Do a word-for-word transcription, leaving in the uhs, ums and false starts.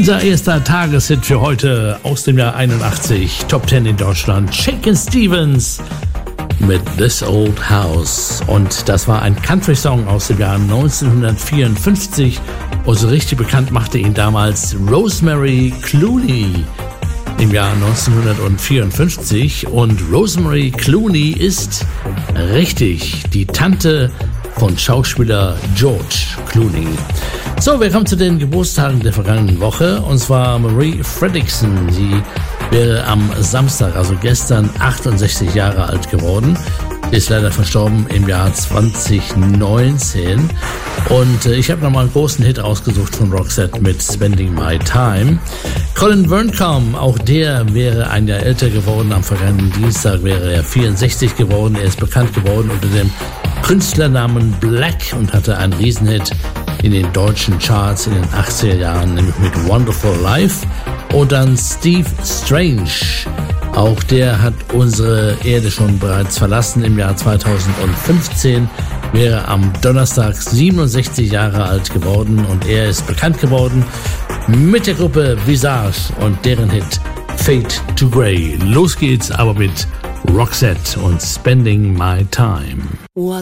Unser erster Tageshit für heute aus dem Jahr einundachtzig, Top zehn in Deutschland, Shakin' Stevens mit This Old House. Und das war ein Country-Song aus dem Jahr neunzehnhundertvierundfünfzig. Und so richtig bekannt machte ihn damals Rosemary Clooney im Jahr neunzehnhundertvierundfünfzig. Und Rosemary Clooney ist richtig die Tante von Schauspieler George Clooney. So, wir kommen zu den Geburtstagen der vergangenen Woche. Und zwar Marie Fredriksson. Sie wäre am Samstag, also gestern, achtundsechzig Jahre alt geworden. Ist leider verstorben im Jahr zwanzig neunzehn. Und äh, ich habe nochmal einen großen Hit ausgesucht von Roxette mit Spending My Time. Colin Burncombe, auch der wäre ein Jahr älter geworden. Am vergangenen Dienstag wäre er vierundsechzig geworden. Er ist bekannt geworden unter dem Künstlernamen Black und hatte einen Riesenhit in den deutschen Charts in den achtziger Jahren, nämlich mit Wonderful Life. Und dann Steve Strange. Auch der hat unsere Erde schon bereits verlassen im Jahr zweitausendfünfzehn, wäre am Donnerstag siebenundsechzig Jahre alt geworden und er ist bekannt geworden mit der Gruppe Visage und deren Hit Fade to Grey. Los geht's aber mit Roxette und Spending My Time. What